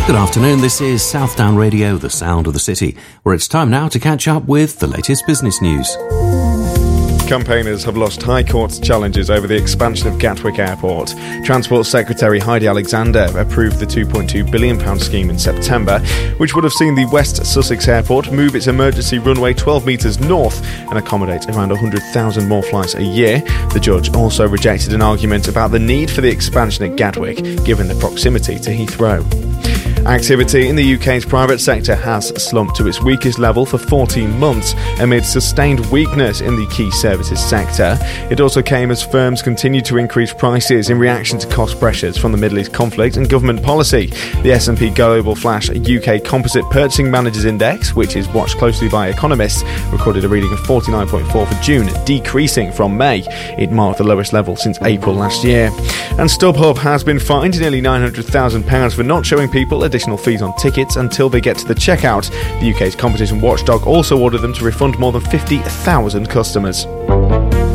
Good afternoon, this is Southdown Radio, the sound of the city, where it's time now to catch up with the latest business news. Campaigners have lost High Court's challenges over the expansion of Gatwick Airport. Transport Secretary Heidi Alexander approved the £2.2 billion scheme in September, which would have seen the West Sussex Airport move its emergency runway 12 metres north and accommodate around 100,000 more flights a year. The judge also rejected an argument about the need for the expansion at Gatwick, given the proximity to Heathrow. Activity in the UK's private sector has slumped to its weakest level for 14 months amid sustained weakness in the key services sector. It also came as firms continued to increase prices in reaction to cost pressures from the Middle East conflict and government policy. The S&P Global Flash UK Composite Purchasing Managers Index, which is watched closely by economists, recorded a reading of 49.4 for June, decreasing from May. It marked the lowest level since April last year. And StubHub has been fined nearly £900,000 for not showing people additional fees on tickets until they get to the checkout. The UK's competition watchdog also ordered them to refund more than 50,000 customers.